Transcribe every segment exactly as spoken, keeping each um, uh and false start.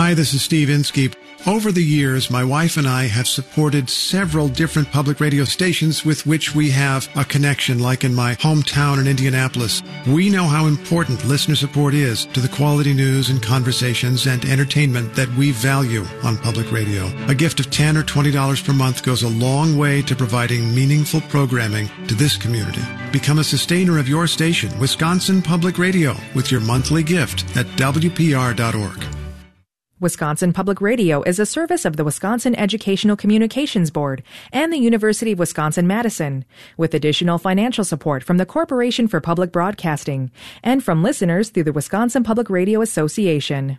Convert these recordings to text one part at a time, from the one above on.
Hi, this is Steve Inskeep. Over the years, my wife and I have supported several different public radio stations with which we have a connection, like in my hometown in Indianapolis. We know how important listener support is to the quality news and conversations and entertainment that we value on public radio. A gift of ten dollars or twenty dollars per month goes a long way to providing meaningful programming to this community. Become a sustainer of your station, Wisconsin Public Radio, with your monthly gift at W P R dot org. Wisconsin Public Radio is a service of the Wisconsin Educational Communications Board and the University of Wisconsin-Madison, with additional financial support from the Corporation for Public Broadcasting and from listeners through the Wisconsin Public Radio Association.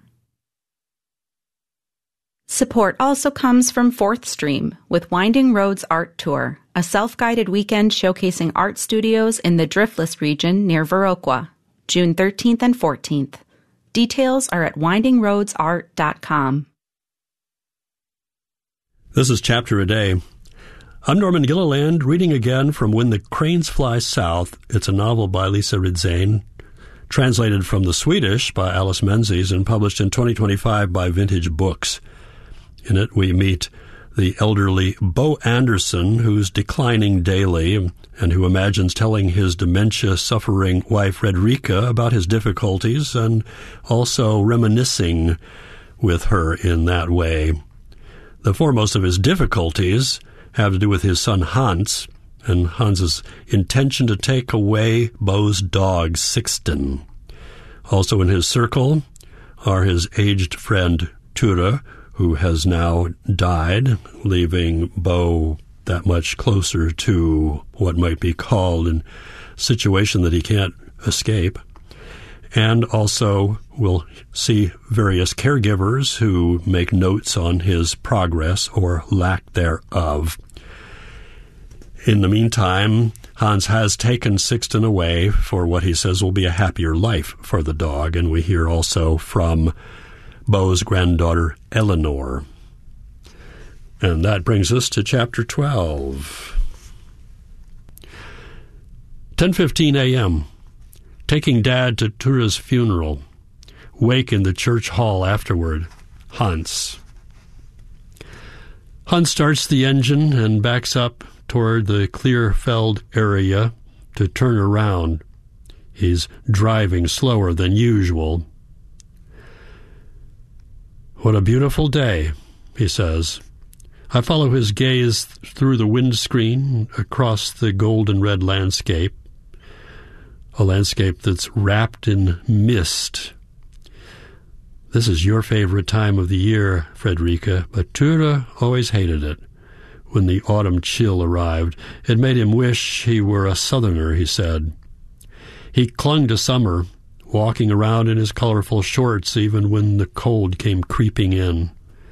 Support also comes from Fourth Stream with Winding Roads Art Tour, a self-guided weekend showcasing art studios in the Driftless region near Viroqua, June thirteenth and fourteenth. Details are at winding roads art dot com. This is Chapter a Day. I'm Norman Gilliland, reading again from When the Cranes Fly South. It's a novel by Lisa Ridzane, translated from the Swedish by Alice Menzies and published in twenty twenty-five by Vintage Books. In it, we meet the elderly Bo Anderson, who's declining daily and who imagines telling his dementia-suffering wife Fredrika about his difficulties and also reminiscing with her in that way. The foremost of his difficulties have to do with his son Hans and Hans's intention to take away Bo's dog Sixten. Also in his circle are his aged friend Ture, who has now died, leaving Bo that much closer to what might be called a situation that he can't escape. And also we'll see various caregivers who make notes on his progress or lack thereof. In the meantime, Hans has taken Sixten away for what he says will be a happier life for the dog, and we hear also from Bo's granddaughter, Eleanor. And that brings us to Chapter twelve. ten fifteen a.m. Taking Dad to Ture's funeral. Wake in the church hall afterward. Hans. Hans starts the engine and backs up toward the Clearfeld area to turn around. He's driving slower than usual. What a beautiful day, he says. I follow his gaze through the windscreen across the golden red landscape, a landscape that's wrapped in mist. This is your favorite time of the year, Fredrika, but Ture always hated it. When the autumn chill arrived, it made him wish he were a southerner, he said. He clung to summer, walking around in his colorful shorts even when the cold came creeping in.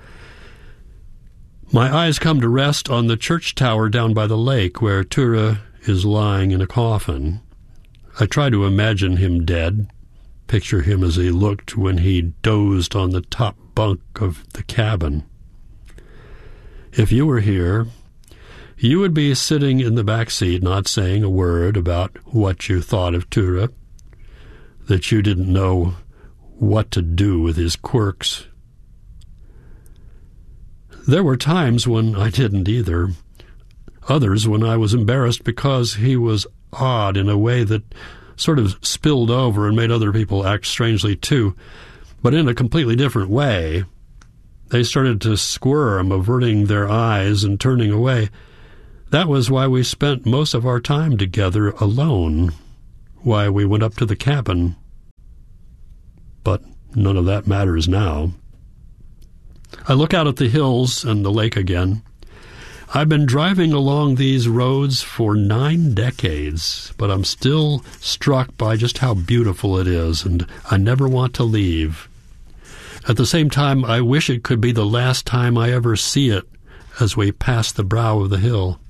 My eyes come to rest on the church tower down by the lake where Ture is lying in a coffin. I try to imagine him dead, picture him as he looked when he dozed on the top bunk of the cabin. If you were here, you would be sitting in the back seat not saying a word about what you thought of Ture, that you didn't know what to do with his quirks. There were times when I didn't either. Others when I was embarrassed because he was odd in a way that sort of spilled over and made other people act strangely too, but in a completely different way. They started to squirm, averting their eyes and turning away. That was why we spent most of our time together alone, why we went up to the cabin. But none of that matters now. I look out at the hills and the lake again. I've been driving along these roads for nine decades, but I'm still struck by just how beautiful it is, and I never want to leave. At the same time, I wish it could be the last time I ever see it as we pass the brow of the hill.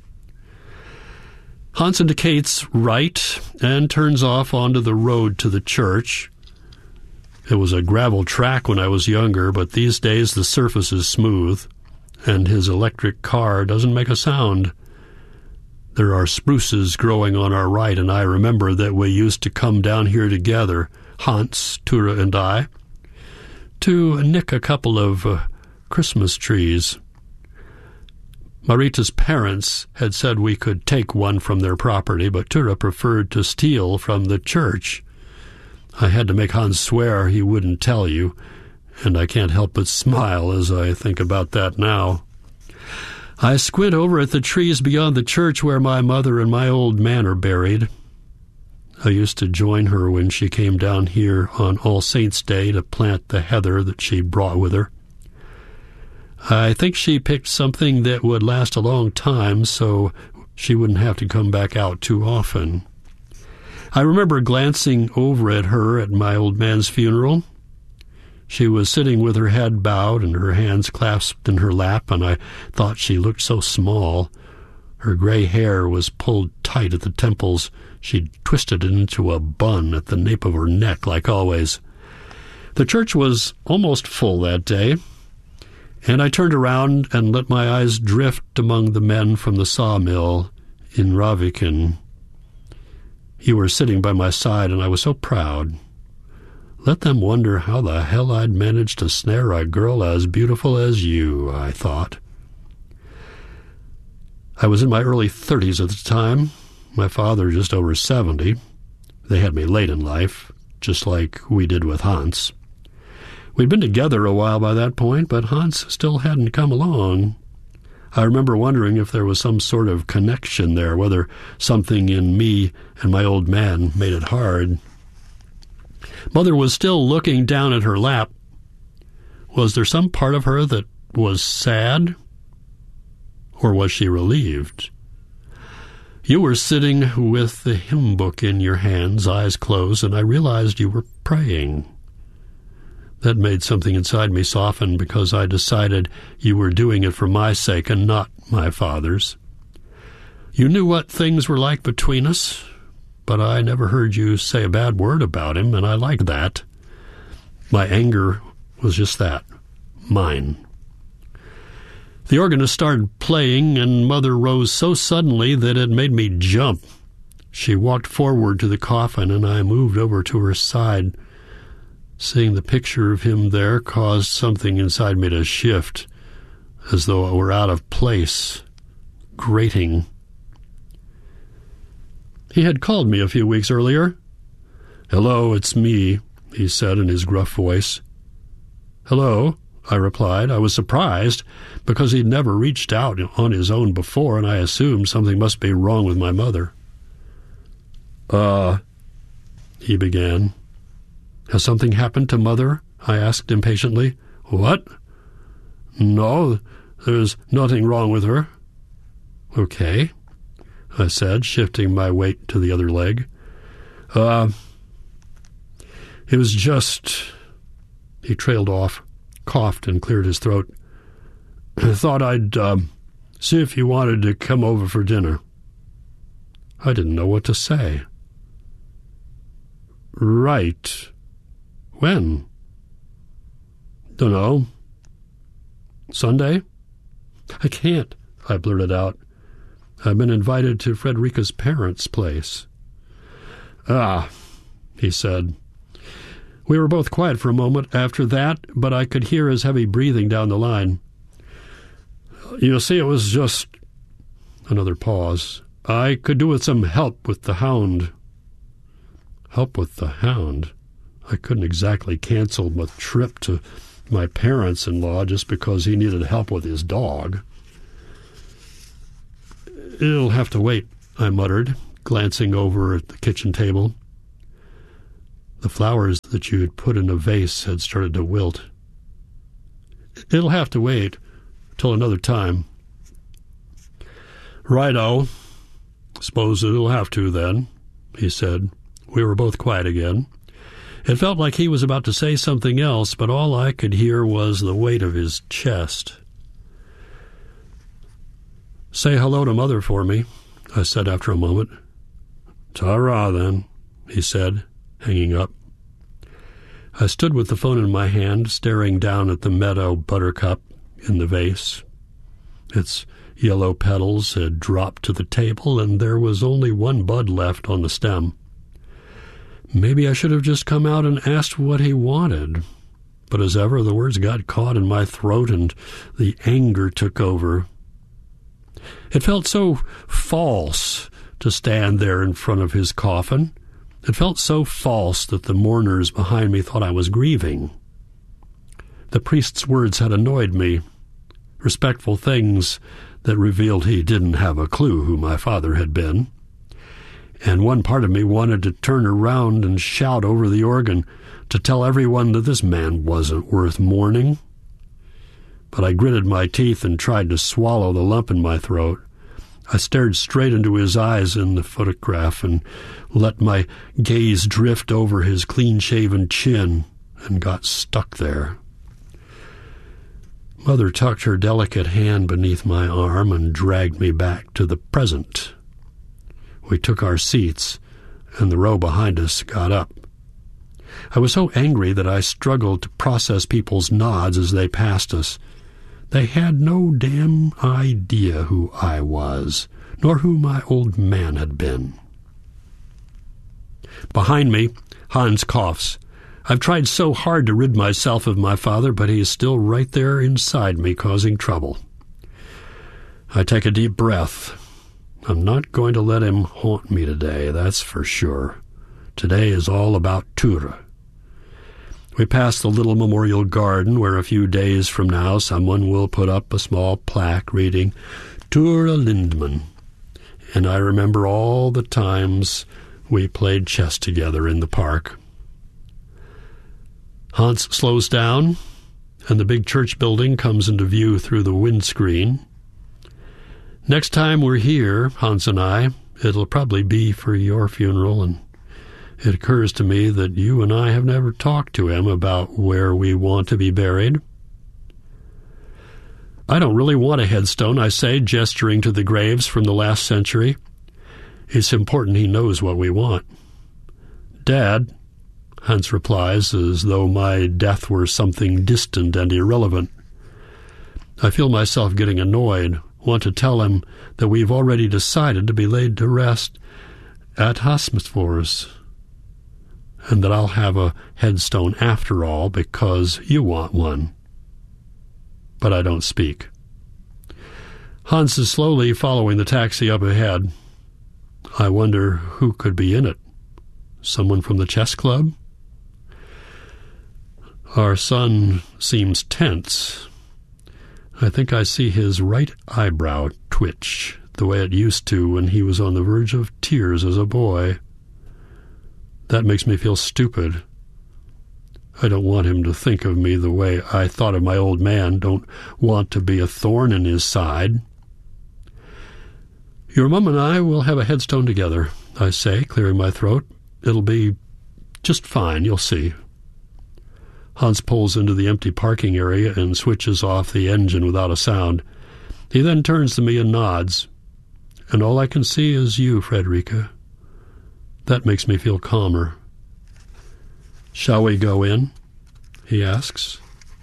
Hans indicates right and turns off onto the road to the church. It was a gravel track when I was younger, but these days the surface is smooth, and his electric car doesn't make a sound. There are spruces growing on our right, and I remember that we used to come down here together, Hans, Ture, and I, to nick a couple of uh, Christmas trees. Marita's parents had said we could take one from their property, but Tura preferred to steal from the church. I had to make Hans swear he wouldn't tell you, and I can't help but smile as I think about that now. I squint over at the trees beyond the church where my mother and my old man are buried. I used to join her when she came down here on All Saints' Day to plant the heather that she brought with her. I think she picked something that would last a long time so she wouldn't have to come back out too often. I remember glancing over at her at my old man's funeral. She was sitting with her head bowed and her hands clasped in her lap, and I thought she looked so small. Her gray hair was pulled tight at the temples. She'd twisted it into a bun at the nape of her neck, like always. The church was almost full that day, and I turned around and let my eyes drift among the men from the sawmill in Raviken. You were sitting by my side, and I was so proud. Let them wonder how the hell I'd managed to snare a girl as beautiful as you, I thought. I was in my early thirties at the time, my father just over seventy. They had me late in life, just like we did with Hans. We'd been together a while by that point, but Hans still hadn't come along. I remember wondering if there was some sort of connection there, whether something in me and my old man made it hard. Mother was still looking down at her lap. Was there some part of her that was sad? Or was she relieved? You were sitting with the hymn book in your hands, eyes closed, and I realized you were praying. That made something inside me soften because I decided you were doing it for my sake and not my father's. You knew what things were like between us, but I never heard you say a bad word about him, and I liked that. My anger was just that, mine. The organist started playing, and Mother rose so suddenly that it made me jump. She walked forward to the coffin, and I moved over to her side. Seeing the picture of him there caused something inside me to shift, as though it were out of place, grating. He had called me a few weeks earlier. "Hello, it's me," he said in his gruff voice. "Hello," I replied. I was surprised, because he'd never reached out on his own before, and I assumed something must be wrong with my mother. Uh, he began. "Has something happened to Mother?" I asked impatiently. "What? No, there's nothing wrong with her." "Okay," I said, shifting my weight to the other leg. Uh, it was just... He trailed off, coughed, and cleared his throat. "I thought I'd uh, see if you wanted to come over for dinner." I didn't know what to say. "Right. When?" "Dunno. Sunday?" "I can't," I blurted out. "I've been invited to Frederica's parents' place." "Ah," he said. We were both quiet for a moment after that, but I could hear his heavy breathing down the line. "You see, it was just..." Another pause. "I could do with some help with the hound." Help with the hound? I couldn't exactly cancel my trip to my parents-in-law just because he needed help with his dog. "It'll have to wait," I muttered, glancing over at the kitchen table. The flowers that you had put in a vase had started to wilt. "It'll have to wait till another time." "Righto. Suppose it'll have to, then," he said. We were both quiet again. It felt like he was about to say something else, but all I could hear was the weight of his chest. "Say hello to Mother for me," I said after a moment. "Ta-ra, then," he said, hanging up. I stood with the phone in my hand, staring down at the meadow buttercup in the vase. Its yellow petals had dropped to the table, and there was only one bud left on the stem. Maybe I should have just come out and asked what he wanted. but as ever, the words got caught in my throat and the anger took over. It felt so false to stand there in front of his coffin. It felt so false that the mourners behind me thought I was grieving. The priest's words had annoyed me, respectful things that revealed he didn't have a clue who my father had been. And one part of me wanted to turn around and shout over the organ to tell everyone that this man wasn't worth mourning. But I gritted my teeth and tried to swallow the lump in my throat. I stared straight into his eyes in the photograph and let my gaze drift over his clean-shaven chin and got stuck there. Mother tucked her delicate hand beneath my arm and dragged me back to the present. We took our seats, and the row behind us got up. I was so angry that I struggled to process people's nods as they passed us. They had no damn idea who I was, nor who my old man had been. Behind me, Hans coughs. I've tried so hard to rid myself of my father, but he is still right there inside me, causing trouble. I take a deep breath. I'm not going to let him haunt me today, that's for sure. Today is all about Ture. We pass the little memorial garden where a few days from now someone will put up a small plaque reading Ture Lindman. And I remember all the times we played chess together in the park. Hans slows down, and the big church building comes into view through the windscreen. Next time we're here, Hans and I, it'll probably be for your funeral, and it occurs to me that you and I have never talked to him about where we want to be buried. I don't really want a headstone, I say, gesturing to the graves from the last century. It's important he knows what we want. Dad, Hans replies, as though my death were something distant and irrelevant. I feel myself getting annoyed, want to tell him that we've already decided to be laid to rest at Hosmsfors, and that I'll have a headstone after all because you want one. But I don't speak. Hans is slowly following the taxi up ahead. I wonder who could be in it. Someone from the chess club? Our son seems tense. I think I see his right eyebrow twitch, the way it used to when he was on the verge of tears as a boy. That makes me feel stupid. I don't want him to think of me the way I thought of my old man, don't want to be a thorn in his side. Your mum and I will have a headstone together, I say, clearing my throat. It'll be just fine, you'll see. Hans pulls into the empty parking area and switches off the engine without a sound. He then turns to me and nods. And all I can see is you, Frederica. That makes me feel calmer. Shall we go in? He asks.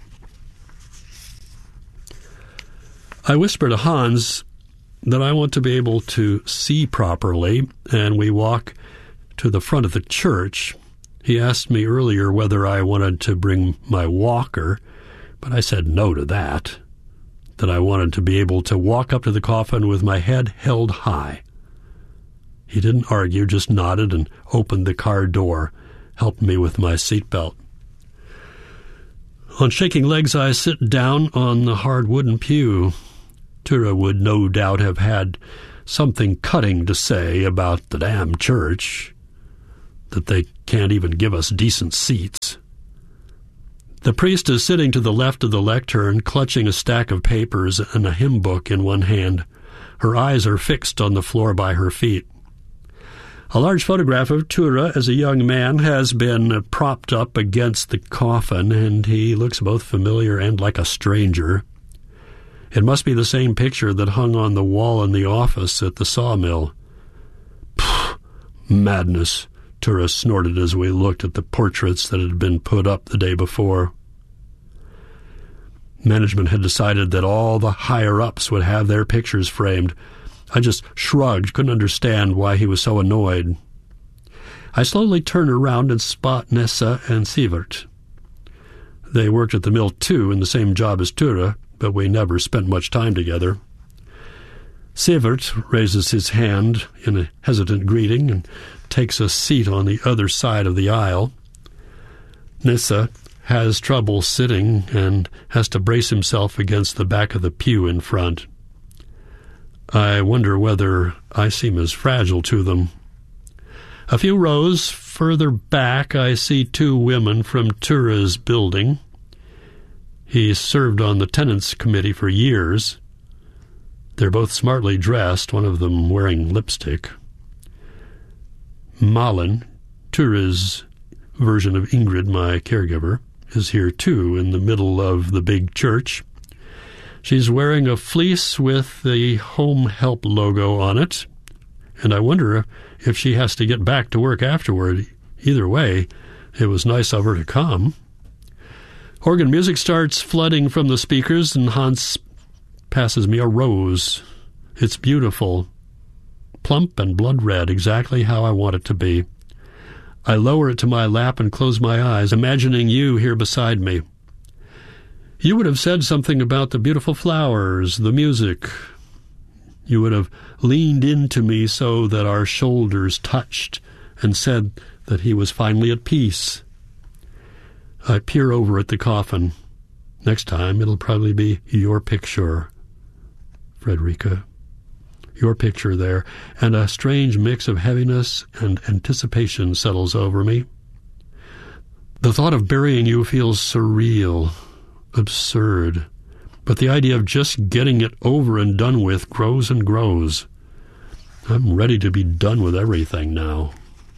I whisper to Hans that I want to be able to see properly, and we walk to the front of the church. He asked me earlier whether I wanted to bring my walker, but I said no to that, that I wanted to be able to walk up to the coffin with my head held high. He didn't argue, just nodded and opened the car door, helped me with my seatbelt. On shaking legs, I sit down on the hard wooden pew. Ture would no doubt have had something cutting to say about the damn church, that they can't even give us decent seats. The priest is sitting to the left of the lectern, clutching a stack of papers and a hymn book in one hand. Her eyes are fixed on the floor by her feet. A large photograph of Ture as a young man has been propped up against the coffin, and he looks both familiar and like a stranger. It must be the same picture that hung on the wall in the office at the sawmill. Pfft, madness, Ture snorted as we looked at the portraits that had been put up the day before. Management had decided that all the higher-ups would have their pictures framed. I just shrugged, couldn't understand why he was so annoyed. I slowly turn around and spot Nessa and Sievert. They worked at the mill, too, in the same job as Ture, but we never spent much time together. Sivert raises his hand in a hesitant greeting and takes a seat on the other side of the aisle. Nissa has trouble sitting and has to brace himself against the back of the pew in front. I wonder whether I seem as fragile to them. A few rows further back, I see two women from Ture's building. He served on the tenants committee for years. They're both smartly dressed, one of them wearing lipstick. Malin, Ture's version of Ingrid, my caregiver, is here too, in the middle of the big church. She's wearing a fleece with the Home Help logo on it, and I wonder if she has to get back to work afterward. Either way, it was nice of her to come. Organ music starts flooding from the speakers, and Hans passes me a rose. It's beautiful, plump and blood red, exactly how I want it to be. I lower it to my lap and close my eyes, imagining you here beside me. You would have said something about the beautiful flowers, the music. You would have leaned into me so that our shoulders touched and said that he was finally at peace. I peer over at the coffin. Next time it'll probably be your picture, Frederica. Your picture there, and a strange mix of heaviness and anticipation settles over me. The thought of burying you feels surreal, absurd, but the idea of just getting it over and done with grows and grows. I'm ready to be done with everything now.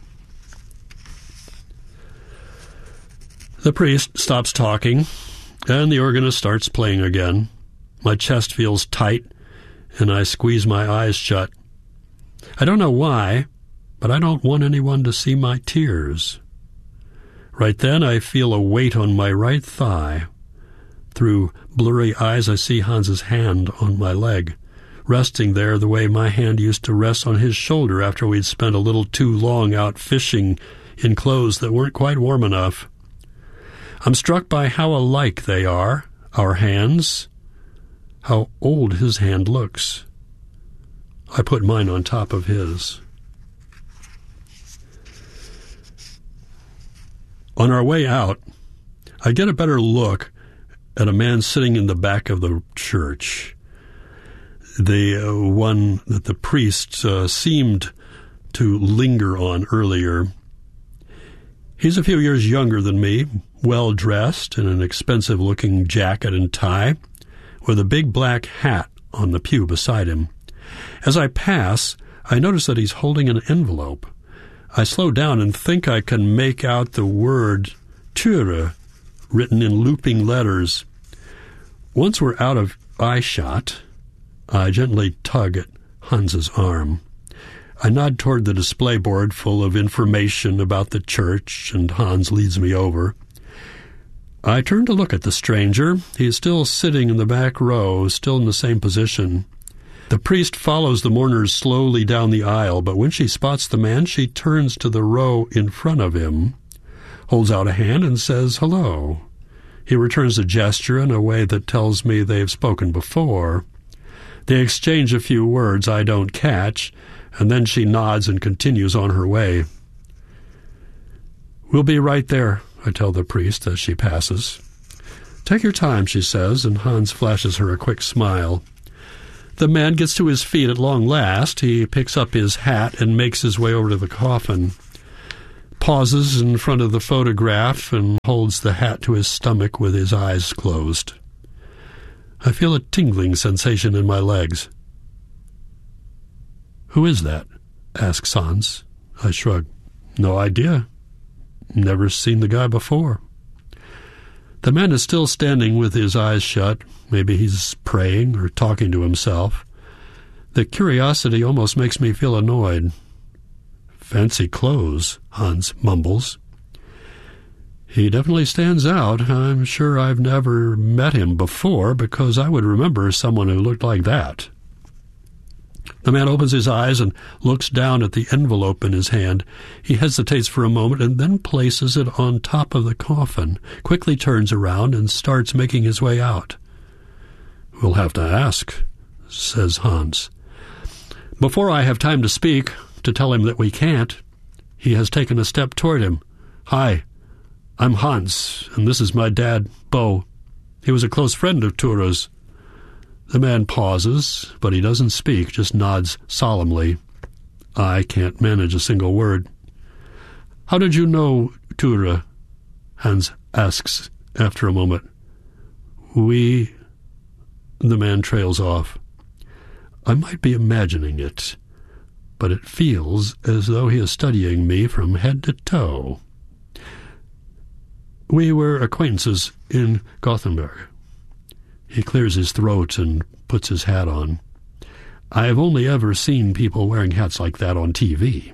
The priest stops talking, and the organist starts playing again. My chest feels tight, and I squeeze my eyes shut. I don't know why, but I don't want anyone to see my tears. Right then, I feel a weight on my right thigh. Through blurry eyes, I see Hans's hand on my leg, resting there the way my hand used to rest on his shoulder after we'd spent a little too long out fishing in clothes that weren't quite warm enough. I'm struck by how alike they are, our hands, how old his hand looks. I put mine on top of his. On our way out, I get a better look at a man sitting in the back of the church, the uh, one that the priest uh, seemed to linger on earlier. He's a few years younger than me, well-dressed in an expensive-looking jacket and tie, with a big black hat on the pew beside him. As I pass, I notice that he's holding an envelope. I slow down and think I can make out the word Ture written in looping letters. Once we're out of eyeshot, I gently tug at Hans's arm. I nod toward the display board full of information about the church, and Hans leads me over. I turn to look at the stranger. He is still sitting in the back row, still in the same position. The priest follows the mourners slowly down the aisle, but when she spots the man, she turns to the row in front of him, holds out a hand, and says hello. He returns the gesture in a way that tells me they've spoken before. They exchange a few words I don't catch, and then she nods and continues on her way. "We'll be right there," I tell the priest as she passes. "Take your time," she says, and Hans flashes her a quick smile. The man gets to his feet at long last. He picks up his hat and makes his way over to the coffin, pauses in front of the photograph, and holds the hat to his stomach with his eyes closed. I feel a tingling sensation in my legs. "Who is that?" asks Hans. I shrug. "No idea. Never seen the guy before." The man is still standing with his eyes shut. Maybe he's praying or talking to himself. The curiosity almost makes me feel annoyed. "Fancy clothes," Hans mumbles. He definitely stands out. I'm sure I've never met him before, because I would remember someone who looked like that. The man opens his eyes and looks down at the envelope in his hand. He hesitates for a moment and then places it on top of the coffin, quickly turns around and starts making his way out. "We'll have to ask," says Hans. Before I have time to speak, to tell him that we can't, he has taken a step toward him. "Hi, I'm Hans, and this is my dad, Bo. He was a close friend of Tura's." The man pauses, but he doesn't speak, just nods solemnly. I can't manage a single word. "How did you know Tura?" Hans asks after a moment. "We..." The man trails off. I might be imagining it, but it feels as though he is studying me from head to toe. "We were acquaintances in Gothenburg." He clears his throat and puts his hat on. "I have only ever seen people wearing hats like that on T V.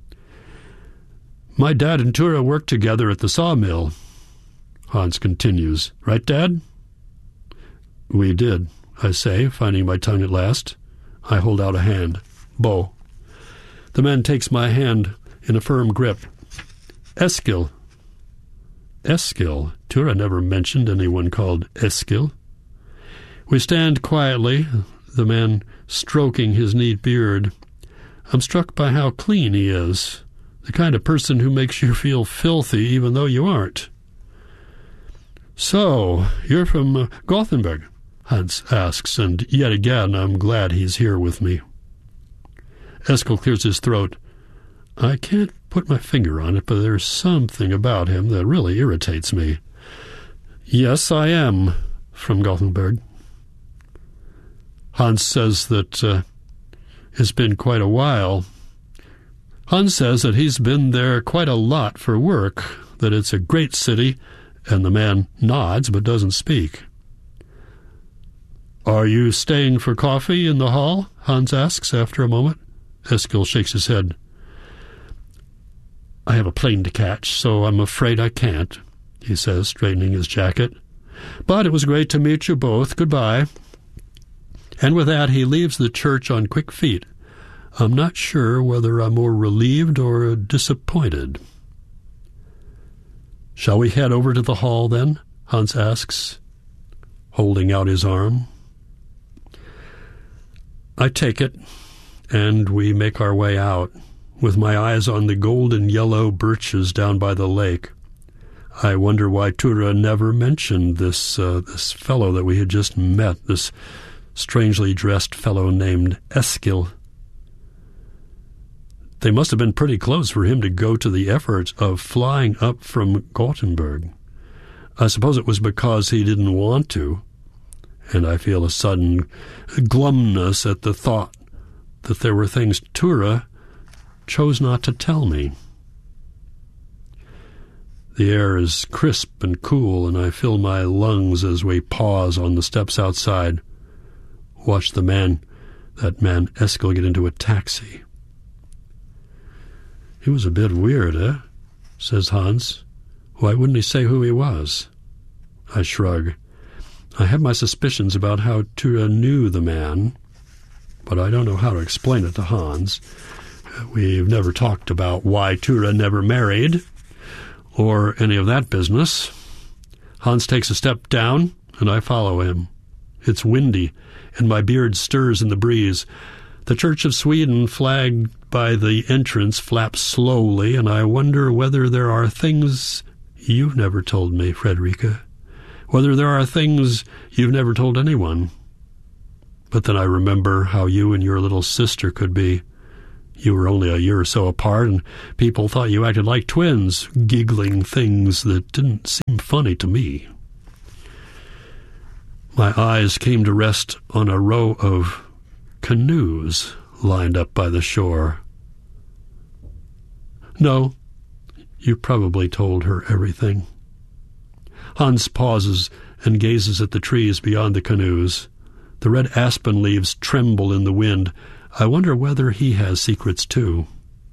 "My dad and Tura worked together at the sawmill," Hans continues. "Right, Dad?" "We did," I say, finding my tongue at last. I hold out a hand. "Bo." The man takes my hand in a firm grip. "Eskil." Eskil? Tura never mentioned anyone called Eskil. We stand quietly, the man stroking his neat beard. I'm struck by how clean he is, the kind of person who makes you feel filthy even though you aren't. "So, you're from uh, Gothenburg?" Hans asks, and yet again I'm glad he's here with me. Eskil clears his throat. I can't put my finger on it, but there's something about him that really irritates me. "Yes, I am from Gothenburg." Hans says that uh, it's been quite a while. Hans says that he's been there quite a lot for work, that it's a great city, and the man nods but doesn't speak. "Are you staying for coffee in the hall?" Hans asks after a moment. Eskil shakes his head. "I have a plane to catch, so I'm afraid I can't," he says, straightening his jacket. "But it was great to meet you both. Goodbye." And with that, he leaves the church on quick feet. I'm not sure whether I'm more relieved or disappointed. "Shall we head over to the hall, then?" Hans asks, holding out his arm. I take it, and we make our way out, with my eyes on the golden yellow birches down by the lake. I wonder why Tura never mentioned this uh, this fellow that we had just met, this strangely dressed fellow named Eskil. They must have been pretty close for him to go to the effort of flying up from Gothenburg. I suppose it was because he didn't want to, and I feel a sudden glumness at the thought that there were things Tura chose not to tell me. The air is crisp and cool, and I fill my lungs as we pause on the steps outside. Watch the man, that man Eskil, get into a taxi. "He was a bit weird, eh?" says Hans. "Why wouldn't he say who he was?" I shrug. I have my suspicions about how Tura knew the man, but I don't know how to explain it to Hans. We've never talked about why Tura never married, or any of that business. Hans takes a step down, and I follow him. It's windy, and my beard stirs in the breeze. The Church of Sweden, flagged by the entrance, flaps slowly, and I wonder whether there are things you've never told me, Frederica. Whether there are things you've never told anyone. But then I remember how you and your little sister could be. You were only a year or so apart, and people thought you acted like twins, giggling things that didn't seem funny to me. My eyes came to rest on a row of canoes lined up by the shore. "No, you probably told her everything." Hans pauses and gazes at the trees beyond the canoes. The red aspen leaves tremble in the wind. I wonder whether he has secrets too.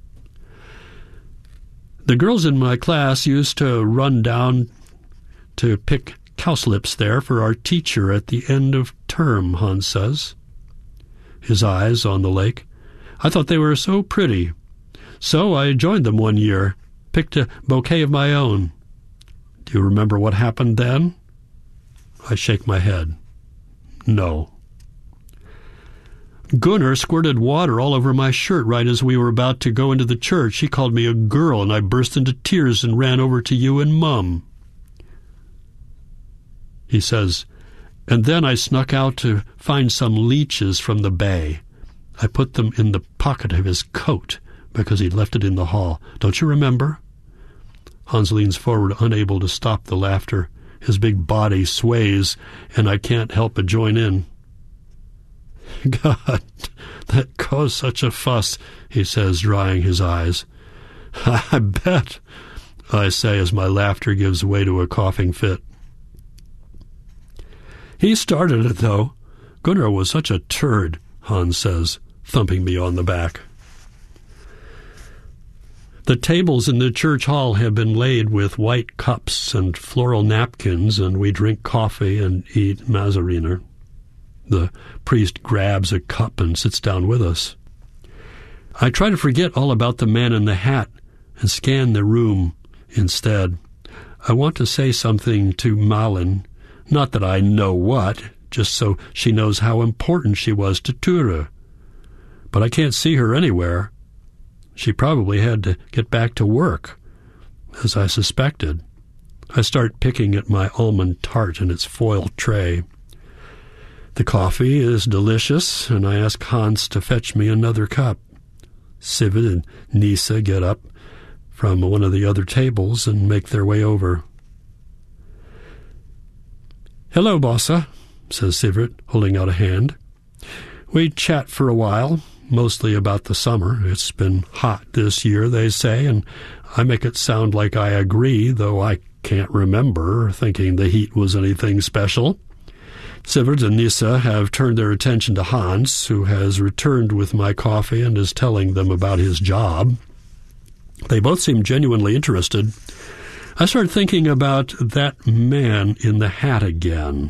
"The girls in my class used to run down to pick cowslips there for our teacher at the end of term," Hans says. his eyes on the lake. I thought they were so pretty. So I joined them one year, picked a bouquet of my own. Do you remember what happened then? I shake my head. No. Gunnar squirted water all over my shirt right as we were about to go into the church. He called me a girl, and I burst into tears and ran over to you and Mum. He says, and then I snuck out to find some leeches from the bay. I put them in the pocket of his coat because he'd left it in the hall. Don't you remember? Hans leans forward, unable to stop the laughter. His big body sways, and I can't help but join in. God, that caused such a fuss, he says, drying his eyes. I bet, I say as my laughter gives way to a coughing fit. He started it, though. Gunnar was such a turd, Hans says, thumping me on the back. The tables in the church hall have been laid with white cups and floral napkins, and we drink coffee and eat mazariner. The priest grabs a cup and sits down with us. I try to forget all about the man in the hat and scan the room instead. I want to say something to Malin, not that I know what, just so she knows how important she was to Ture. But I can't see her anywhere. She probably had to get back to work, as I suspected. I start picking at my almond tart in its foil tray. The coffee is delicious, and I ask Hans to fetch me another cup. Sivert and Nisa get up from one of the other tables and make their way over. "Hello, Bossa," says Sivert, holding out a hand. We chat for a while, mostly about the summer. It's been hot this year, they say, and I make it sound like I agree, though I can't remember thinking the heat was anything special. Sivert and Nisa have turned their attention to Hans, who has returned with my coffee and is telling them about his job. They both seem genuinely interested. I start thinking about that man in the hat again,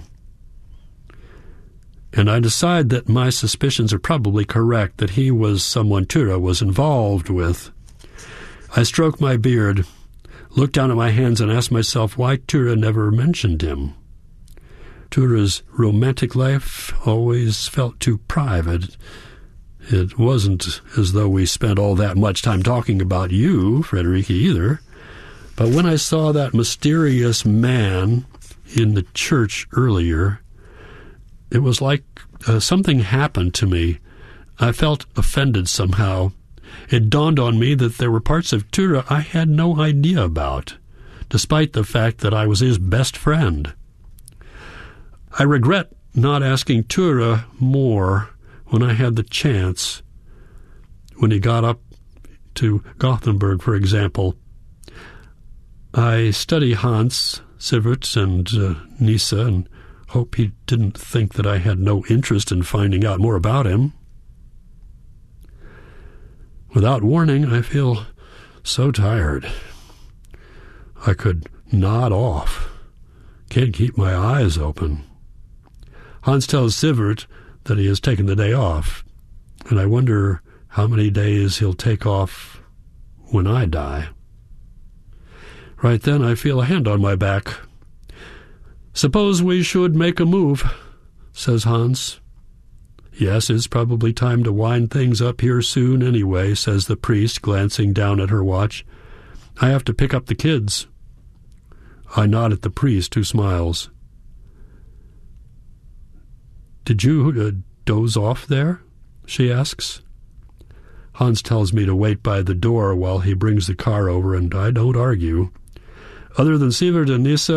and I decide that my suspicions are probably correct, that he was someone Ture was involved with. I stroke my beard, look down at my hands, and ask myself why Ture never mentioned him. Ture's romantic life always felt too private. It wasn't as though we spent all that much time talking about you, Frederica, either. But when I saw that mysterious man in the church earlier, it was like uh, something happened to me. I felt offended somehow. It dawned on me that there were parts of Ture I had no idea about, despite the fact that I was his best friend. I regret not asking Ture more when I had the chance. When he got up to Gothenburg, for example. I study Hans, Sivert, and uh, Nisa, and hope he didn't think that I had no interest in finding out more about him. Without warning, I feel so tired. I could nod off. Can't keep my eyes open. Hans tells Sivert that he has taken the day off, and I wonder how many days he'll take off when I die. Right then I feel a hand on my back. "Suppose we should make a move," says Hans. "Yes, it's probably time to wind things up here soon anyway," says the priest, glancing down at her watch. "I have to pick up the kids." I nod at the priest, who smiles. "Did you uh, doze off there?" she asks. Hans tells me to wait by the door while he brings the car over, and I don't argue. Other than Sivert and Nisa,